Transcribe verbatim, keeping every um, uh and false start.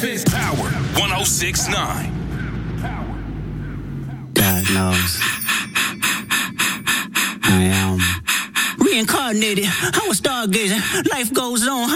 Power one oh six point nine. God knows. I am reincarnated. I was stargazing. Life goes on.